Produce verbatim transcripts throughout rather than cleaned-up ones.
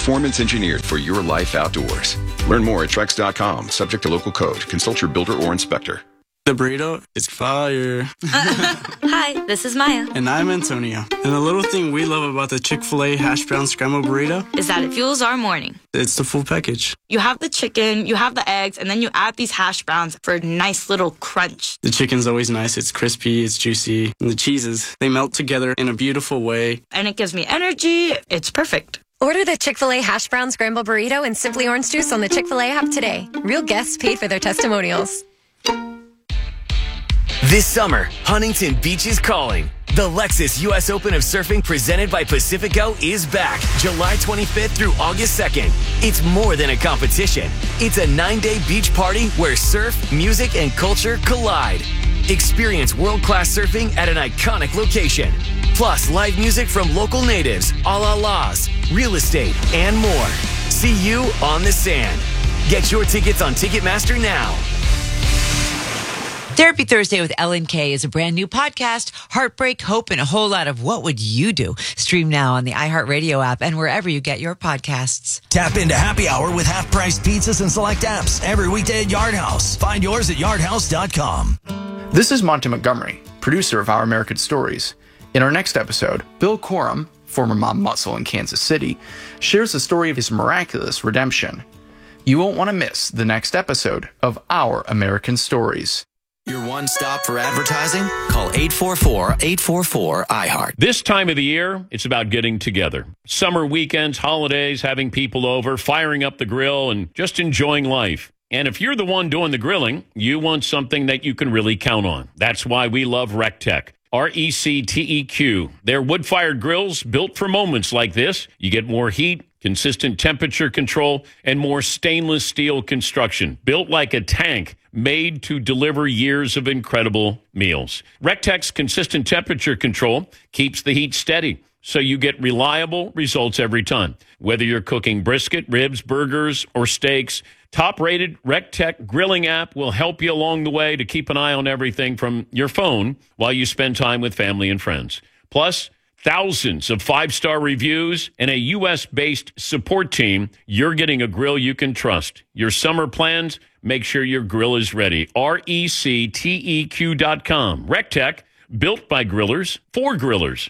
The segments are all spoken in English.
Performance engineered for your life outdoors. Learn more at Trex dot com, subject to local code. Consult your builder or inspector. The burrito is fire. Hi, this is Maya. And I'm Antonio. And the little thing we love about the Chick-fil-A hash brown scrambled burrito is that it fuels our morning. It's the full package. You have the chicken, you have the eggs, and then you add these hash browns for a nice little crunch. The chicken's always nice. It's crispy, it's juicy. And the cheeses, they melt together in a beautiful way. And it gives me energy. It's perfect. Order the Chick-fil-A hash brown scrambled burrito and Simply Orange Juice on the Chick-fil-A app today. Real guests paid for their testimonials. This summer, Huntington Beach is calling. The Lexus U S Open of Surfing presented by Pacifico is back July twenty-fifth through August second. It's more than a competition. It's a nine-day beach party where surf, music, and culture collide. Experience world-class surfing at an iconic location. Plus, live music from local natives, Ala La's, real estate, and more. See you on the sand. Get your tickets on Ticketmaster now. Therapy Thursday with Ellen Kay is a brand new podcast, heartbreak, hope, and a whole lot of what would you do? Stream now on the iHeartRadio app and wherever you get your podcasts. Tap into Happy Hour with half-priced pizzas and select apps every weekday at Yard House. Find yours at yard house dot com. This is Monty Montgomery, producer of Our American Stories. In our next episode, Bill Corum, former mob muscle in Kansas City, shares the story of his miraculous redemption. You won't want to miss the next episode of Our American Stories. Your one stop for advertising? Call eight four four, eight four four, I heart. This time of the year, it's about getting together. Summer weekends, holidays, having people over, firing up the grill, and just enjoying life. And if you're the one doing the grilling, you want something that you can really count on. That's why we love RecTech. R E C T E Q. They're wood-fired grills built for moments like this. You get more heat, consistent temperature control, and more stainless steel construction. Built like a tank, made to deliver years of incredible meals. RecTech's consistent temperature control keeps the heat steady, so you get reliable results every time. Whether you're cooking brisket, ribs, burgers, or steaks, top-rated RecTech grilling app will help you along the way to keep an eye on everything from your phone while you spend time with family and friends. Plus, thousands of five-star reviews and a U S-based support team. You're getting a grill you can trust. Your summer plans, make sure your grill is ready. R E C T E Q dot com. RecTech, built by grillers for grillers.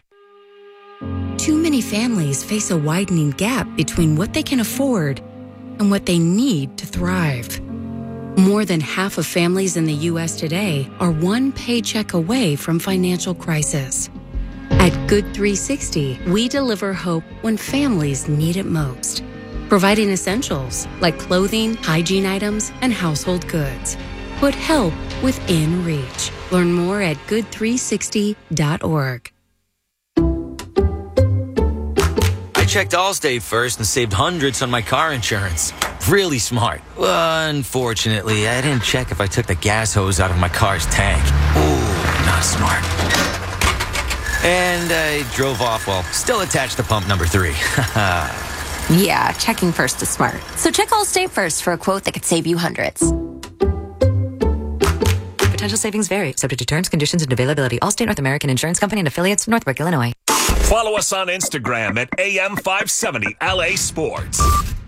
Too many families face a widening gap between what they can afford and what they need to thrive. More than half of families in the U S today are one paycheck away from financial crisis. At Good three sixty, we deliver hope when families need it most, providing essentials like clothing, hygiene items, and household goods. Put help within reach. Learn more at good three sixty dot org. I checked Allstate first and saved hundreds on my car insurance. Really smart. Well, unfortunately, I didn't check if I took the gas hose out of my car's tank. Ooh, not smart. And I drove off while still attached to pump number three. Yeah, checking first is smart. So check Allstate first for a quote that could save you hundreds. Potential savings vary, subject to terms, conditions, and availability. Allstate North American Insurance Company and affiliates, Northbrook, Illinois. Follow us on Instagram at A M five seventy L A Sports.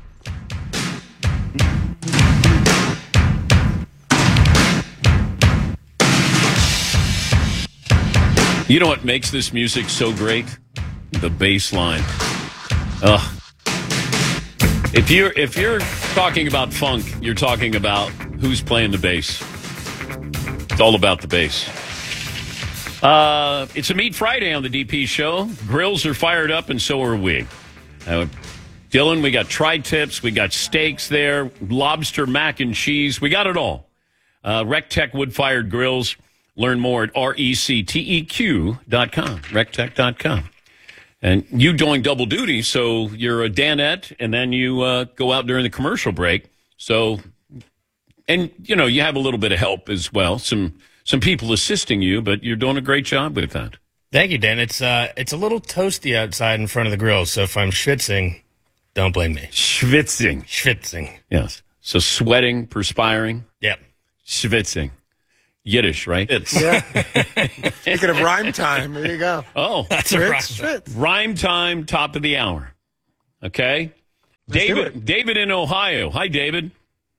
You know what makes this music so great? The bass line. Ugh. If you're if you're talking about funk, you're talking about who's playing the bass. It's all about the bass. Uh, it's a Meat Friday on the D P Show. Grills are fired up, and so are we. Uh, Dylan, we got tri-tips, we got steaks there, lobster mac and cheese. We got it all. Uh, RecTech wood-fired grills. Learn more at R E C T E Q dot com, rectech dot com. And you doing double duty, so you're a Danette, and then you uh, go out during the commercial break. So, and, you know, you have a little bit of help as well, some some people assisting you, but you're doing a great job with that. Thank you, Dan. It's uh, it's a little toasty outside in front of the grill, so if I'm schwitzing, don't blame me. Schwitzing. Schwitzing. Yes. So sweating, perspiring. Yep. Schwitzing. Yiddish, right? It's yeah. Speaking of rhyme time, there you go. Oh, that's Schwitz, a rhyme. Rhyme time, top of the hour. Okay? Let's do David, David in Ohio. Hi, David.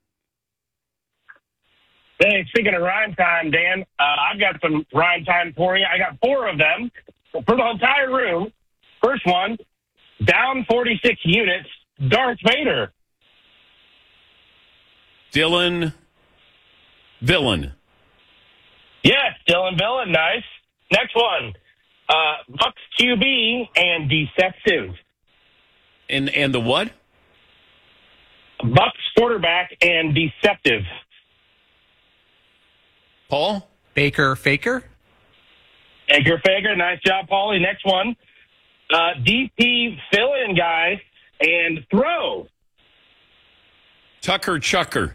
Hey, speaking of rhyme time, Dan, uh, I've got some rhyme time for you. I got four of them for the entire room. First one, down forty-six units, Darth Vader. Dylan Villain. Yes, Dylan Villain, nice. Next one, uh, Bucks Q B and Deceptive. And and the what? Bucks quarterback and Deceptive. Paul? Baker Faker? Baker Faker, nice job, Paulie. Next one, uh, D P fill-in guy and Throw. Tucker Chucker.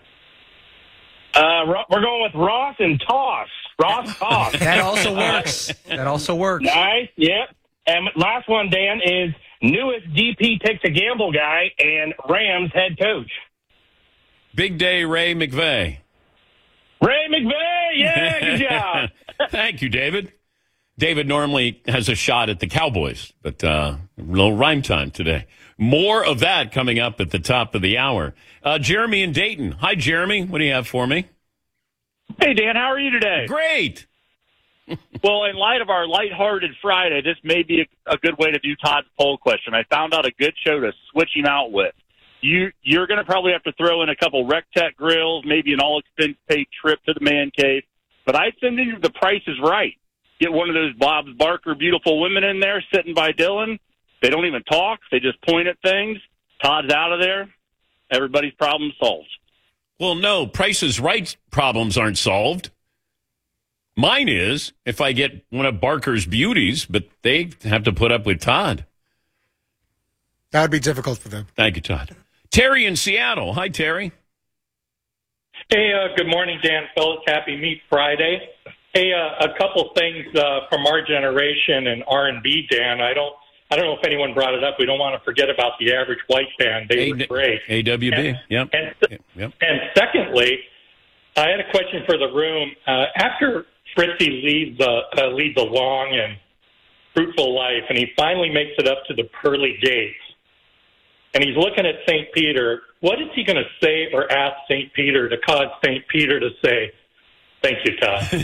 Uh, we're going with Ross and Toss. Ross Toss. That also works. That also works. Nice, yep. And last one, Dan, is newest D P takes a gamble guy and Rams head coach. Big Day Ray McVay. Ray McVay, yeah, good job. Thank you, David. David normally has a shot at the Cowboys, but uh, a little rhyme time today. More of that coming up at the top of the hour. Uh, Jeremy in Dayton. Hi, Jeremy. What do you have for me? Hey, Dan, how are you today? Great. Well, in light of our lighthearted Friday, this may be a, a good way to do Todd's poll question. I found out a good show to switch him out with. You, you're going to probably have to throw in a couple Rec Tech grills, maybe an all-expense-paid trip to the man cave. But I'd send you The Price is Right. Get one of those Bob's Barker beautiful women in there sitting by Dylan. They don't even talk. They just point at things. Todd's out of there. Everybody's problem solved. Well, no, Price is Right problems aren't solved. Mine is if I get one of Barker's beauties, but they have to put up with Todd. That would be difficult for them. Thank you, Todd. Terry in Seattle. Hi, Terry. Hey, uh, good morning, Dan Phillips. Happy Meat Friday. Hey, uh, a couple things uh, from our generation and R and B, Dan. I don't, I don't know if anyone brought it up. We don't want to forget about the Average White Band. They A- were great. A W B. And, Yep. And, yep. and secondly, I had a question for the room. Uh, after Fritzy leads the uh, leads a long and fruitful life, and he finally makes it up to the pearly gates, and he's looking at Saint Peter, what is he going to say or ask Saint Peter to cause Saint Peter to say, "Thank you, Todd"?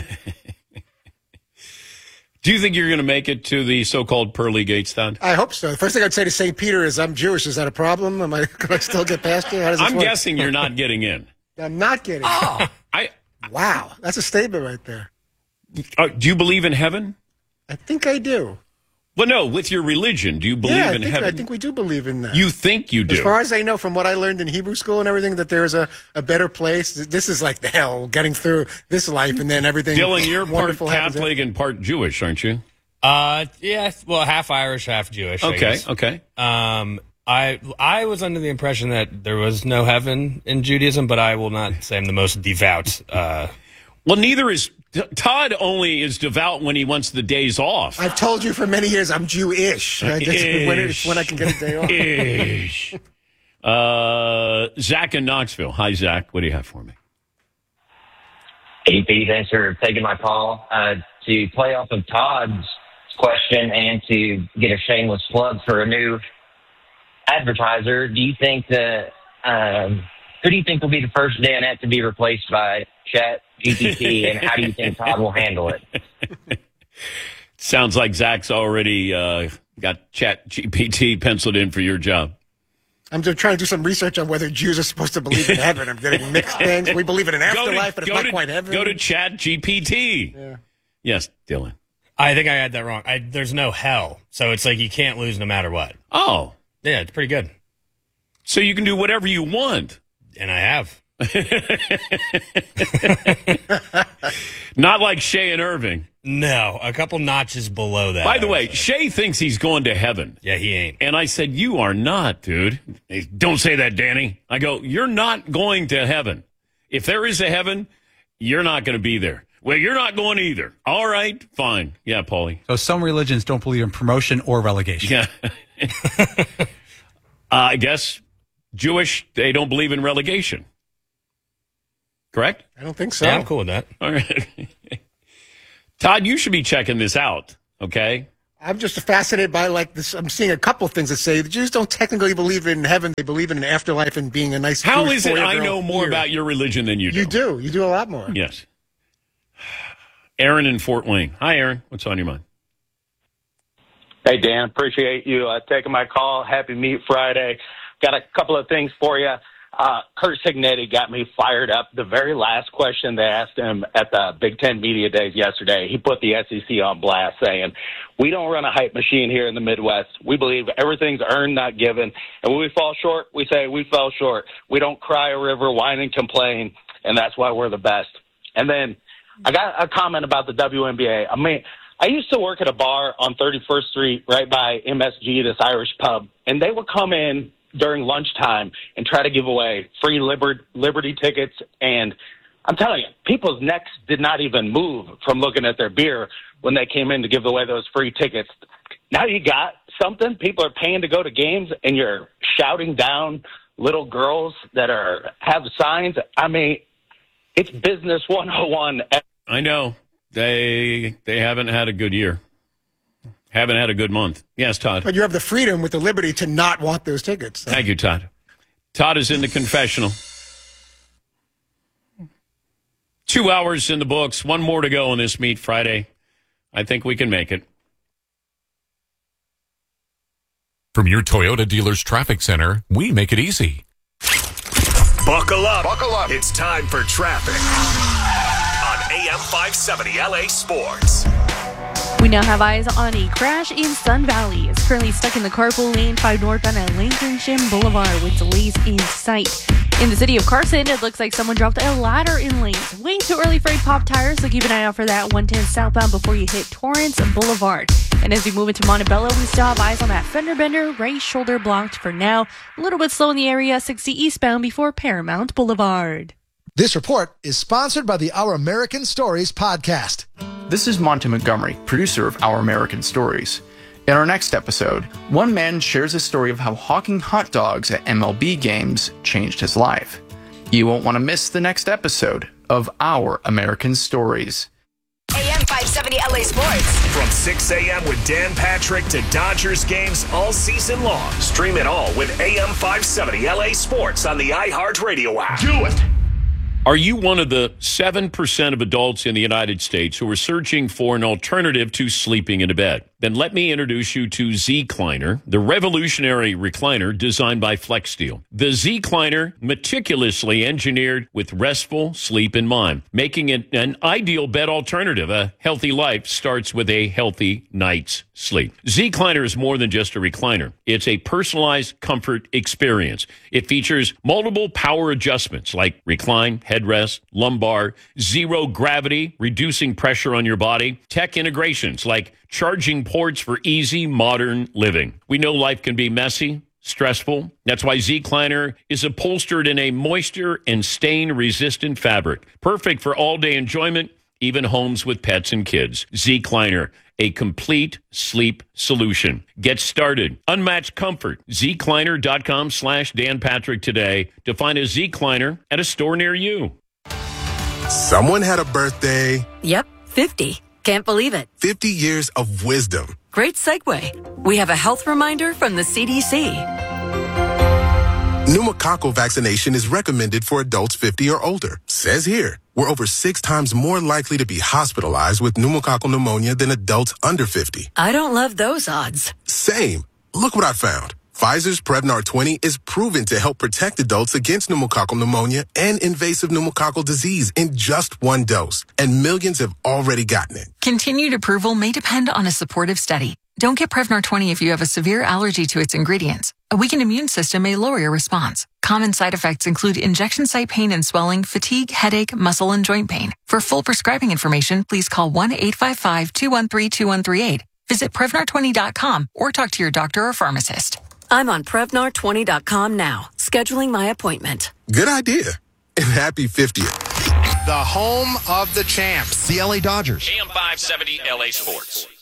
Do you think you're going to make it to the so-called pearly gates, Todd? I hope so. The first thing I'd say to Saint Peter is, I'm Jewish. Is that a problem? Am I, can I still get past you? How does this I'm work? guessing you're not getting in. I'm not getting Oh, I Wow. That's a statement right there. Uh, do you believe in heaven? I think I do. Well, no, with your religion, do you believe yeah, I in think, heaven? I think we do believe in that. You think you do? As far as I know, from what I learned in Hebrew school and everything, that there is a, a better place. This is like the hell, getting through this life and then everything. Dylan, you're part wonderful happens. Catholic and part Jewish, aren't you? Uh, yeah, well, half Irish, half Jewish. I Okay, guess. okay. Um, I I was under the impression that there was no heaven in Judaism, but I will not say I'm the most devout. Uh, well, neither is Todd. Only is devout when he wants the days off. I've told you for many years I'm Jewish. I just, when, it, when I can get a day off. Ish. Uh, Zach in Knoxville. Hi, Zach. What do you have for me? A P, thanks for taking my call. Uh, to play off of Todd's question and to get a shameless plug for a new advertiser, do you think that, um, who do you think will be the first Danette to be replaced by Chat G P T, and how do you think Todd will handle it? Sounds like Zach's already uh, got Chat G P T penciled in for your job. I'm just trying to do some research on whether Jews are supposed to believe in heaven. I'm getting mixed things. We believe in an afterlife, but it's not to, quite heaven. Go to Chat G P T. Yeah. Yes, Dylan. I think I had that wrong. I, there's no hell, so it's like you can't lose no matter what. Oh. Yeah, it's pretty good. So you can do whatever you want. And I have. Not like Shay and Irving. No, a couple notches below that. By the way, Shay thinks he's going to heaven. Yeah, he ain't. And I said, you are not, dude. Hey, don't say that, Danny. I go, you're not going to heaven. If there is a heaven, you're not going to be there. Well, you're not going either. All right, fine. Yeah, Paulie. So some religions don't believe in promotion or relegation. Yeah. uh, I guess Jewish, they don't believe in relegation. Correct? I don't think so. Yeah, I'm cool with that. All right. Todd, you should be checking this out, okay? I'm just fascinated by like this. I'm seeing a couple of things that say the Jews don't technically believe in heaven. They believe in an afterlife and being a nice. How Jewish is it I four-year-old know more here. about your religion than you do? You do. You do a lot more. Yes. Aaron in Fort Wayne. Hi, Aaron. What's on your mind? Hey, Dan. Appreciate you uh, taking my call. Happy Meat Friday. Got a couple of things for you. Uh, Kurt Signetti got me fired up. The very last question they asked him at the Big Ten Media Days yesterday, he put the S E C on blast saying, we don't run a hype machine here in the Midwest. We believe everything's earned, not given. And when we fall short, we say we fell short. We don't cry a river, whine and complain, and that's why we're the best. And then I got a comment about the W N B A. I mean, I used to work at a bar on thirty-first Street right by M S G, this Irish pub, and they would come in during lunchtime and try to give away free liber- Liberty tickets. And I'm telling you, people's necks did not even move from looking at their beer when they came in to give away those free tickets. Now you got something. People are paying to go to games, and you're shouting down little girls that are have signs. I mean, it's business one oh one. I know. They they haven't had a good year. Haven't had a good month. Yes, Todd. But you have the freedom with the liberty to not want those tickets. So. Thank you, Todd. Todd is in the confessional. Two hours in the books. One more to go on this Meat Friday. I think we can make it. From your Toyota dealer's traffic center, we make it easy. Buckle up. Buckle up. It's time for traffic on A M five seventy L A Sports. We now have eyes on a crash in Sun Valley. It's currently stuck in the carpool lane five northbound at Lancashire Boulevard with delays in sight. In the city of Carson, it looks like someone dropped a ladder in lanes. Way too early for a pop tire, so keep an eye out for that one ten southbound before you hit Torrance Boulevard. And as we move into Montebello, we still have eyes on that fender bender, right shoulder blocked for now. A little bit slow in the area, sixty eastbound before Paramount Boulevard. This report is sponsored by the Our American Stories podcast. This is Monty Montgomery, producer of Our American Stories. In our next episode, one man shares a story of how hawking hot dogs at M L B games changed his life. You won't want to miss the next episode of Our American Stories. A M five seventy L A Sports. From six a.m. with Dan Patrick to Dodgers games all season long. Stream it all with A M five seventy L A Sports on the iHeartRadio app. Do it! Are you one of the seven percent of adults in the United States who are searching for an alternative to sleeping in a bed? Then let me introduce you to Z-Cliner, the revolutionary recliner designed by FlexSteel. The Z-Cliner, meticulously engineered with restful sleep in mind, making it an ideal bed alternative. A healthy life starts with a healthy night's sleep. Z-Cliner is more than just a recliner. It's a personalized comfort experience. It features multiple power adjustments like recline, headrest, lumbar, zero gravity, reducing pressure on your body, tech integrations like charging ports for easy modern living. We know life can be messy, stressful. That's why Z-Cliner is upholstered in a moisture and stain-resistant fabric. Perfect for all-day enjoyment, even homes with pets and kids. Z-Cliner, a complete sleep solution. Get started. Unmatched comfort. Z-Cliner.com slash Dan Patrick today to find a Z-Cliner at a store near you. Someone had a birthday. Yep, fifty. Can't believe it. fifty years of wisdom. Great segue. We have a health reminder from the C D C. Pneumococcal vaccination is recommended for adults fifty or older. Says here, we're over six times more likely to be hospitalized with pneumococcal pneumonia than adults under fifty. I don't love those odds. Same. Look what I found. Pfizer's Prevnar twenty is proven to help protect adults against pneumococcal pneumonia and invasive pneumococcal disease in just one dose. And millions have already gotten it. Continued approval may depend on a supportive study. Don't get Prevnar twenty if you have a severe allergy to its ingredients. A weakened immune system may lower your response. Common side effects include injection site pain and swelling, fatigue, headache, muscle, and joint pain. For full prescribing information, please call one eight five five, two one three, two one three eight. Visit Prevnar twenty dot com or talk to your doctor or pharmacist. I'm on Prevnar twenty dot com now, scheduling my appointment. Good idea. And happy fiftieth. The home of the champs, the L A Dodgers. A M five seventy L A Sports.